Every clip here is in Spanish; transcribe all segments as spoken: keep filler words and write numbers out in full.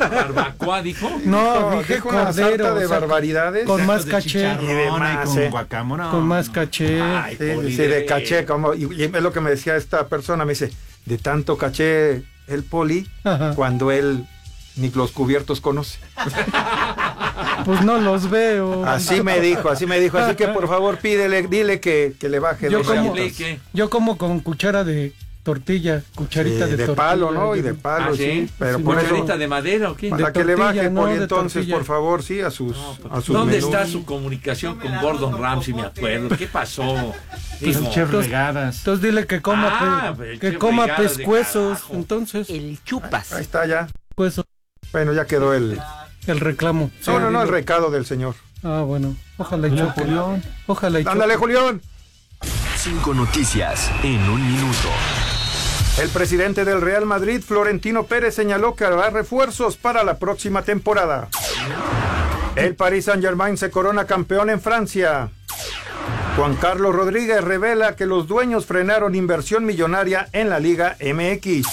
Barbacoa, dijo. No, no dije una sarta de o sea, barbaridades. Con más caché. Y demás, con eh. guacamole. No. Con más caché. Ay, Sí, Poli, sí, de caché, como, y, y es lo que me decía esta persona, me dice, de tanto caché el Poli, Ajá. cuando él ni los cubiertos conoce. Pues no los veo. Así me dijo, así me dijo, así que por favor pídele, dile que, que le baje Yo dos como, rayitas. yo como con cuchara de tortilla, cucharita Sí, de, de tortilla. palo, ¿no? Y de palo, ¿Ah, sí. sí? Pero Sí, por eso, ¿Cucharita de madera o qué? para de que le tortilla, baje, no, Poli, de entonces, tortilla. por favor, sí, a sus, a sus ¿Dónde menús. está su comunicación con Gordon Ramsay? Me acuerdo. ¿Qué pasó? Pues Digo, chef Entonces- regadas. Entonces dile que coma, Ah, pe- el que chef coma Regadas de pescuezos. carajo. Entonces, El chupas. Ahí está ya. pues Bueno, ya quedó el... el reclamo. No, no, no, el dile. recado del señor. Ah, bueno. Ojalá y choque. Ojalá y choque. Ándale, Julián. Cinco noticias en un minuto. El presidente del Real Madrid, Florentino Pérez, señaló que habrá refuerzos para la próxima temporada. El Paris Saint-Germain se corona campeón en Francia. Juan Carlos Rodríguez revela que los dueños frenaron inversión millonaria en la Liga M X.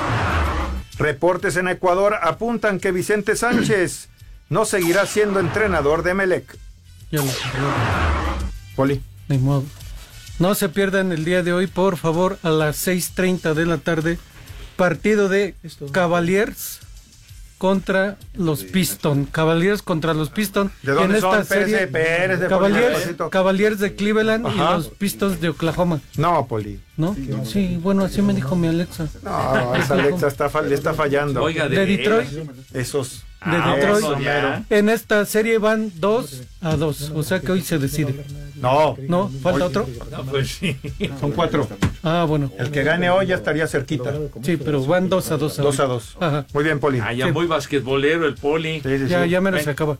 Reportes en Ecuador apuntan que Vicente Sánchez no seguirá siendo entrenador de Emelec. Ya lo Poli. Ni modo. No se pierdan el día de hoy, por favor, a las seis treinta de la tarde, partido de Cavaliers contra los Pistons. Cavaliers contra los Pistons. ¿De dónde en son? esta Pérez, serie, Pérez, de Cavaliers, Despacito. Cavaliers de Cleveland Ajá. y los Pistons de Oklahoma. No, Poli. ¿No? Sí, bueno, así me dijo mi Alexa. No, esa Alexa está, fa- le está fallando. Oiga, De Detroit. Esos. De Ah, Detroit. eso ya. En esta serie van dos a dos, o sea que hoy se decide. No, ¿No? ¿Falta otro? No, pues sí. son cuatro. Ah, bueno. El que gane hoy ya estaría cerquita. Sí, pero van dos a dos. Dos a hoy. dos. Ajá. Muy bien, Poli. Ah, ya Sí. muy basquetbolero el Poli. Sí, sí, Ya, sí. ya menos se acaba.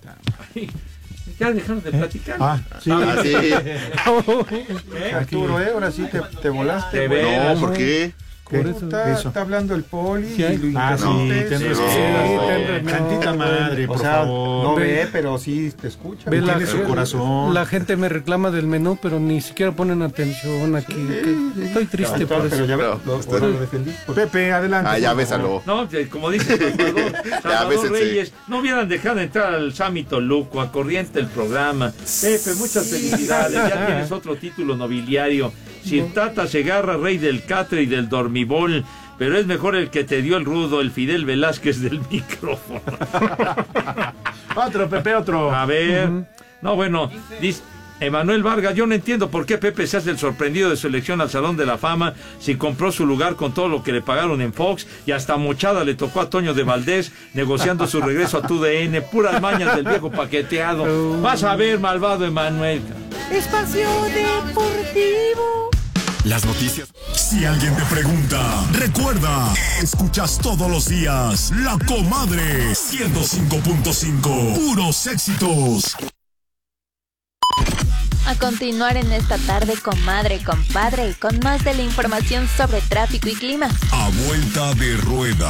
Ya dejaron de platicar. Ah, sí. Ah, sí. Arturo, ¿eh? Ahora sí te, te volaste. Te güey. veras. No, ¿por qué? ¿Qué? Por eso. Está, Eso. está hablando el Poli Sí, hay- y lo Ah, sí, interrumpes. ten Sí, respeto. ten- no, Santita madre, O por sea, favor. no Ve- ve, pero sí te escucha. Ve la, tiene su corazón. la gente me reclama del menú, pero ni siquiera ponen atención aquí. que- Estoy triste por Pero eso. ya Pero, lo, usted- lo defendí. Pepe, adelante. Ah, ya por favor. bésalo. No, de- como dice Salvador, Salvador bésense. Reyes, no hubieran dejado entrar al Sammy Toluco, a corriente el programa. Pepe, muchas felicidades, ya tienes otro título nobiliario. Sir Tata Segarra, rey del catre y del dormibol, pero es mejor el que te dio el rudo, el Fidel Velázquez del micrófono. Otro, Pepe, otro. A ver, no, bueno, dice Emanuel Vargas, yo no entiendo por qué Pepe se hace el sorprendido de su elección al Salón de la Fama si compró su lugar con todo lo que le pagaron en Fox y hasta mochada le tocó a Toño de Valdés negociando su regreso a T U D N, puras mañas del viejo paqueteado. Vas a ver, malvado Emanuel. Espacio Deportivo. Las noticias. Si alguien te pregunta, recuerda, escuchas todos los días La Comadre ciento cinco punto cinco. Puros éxitos. A continuar en esta tarde, comadre, compadre, con más de la información sobre tráfico y clima. A vuelta de rueda.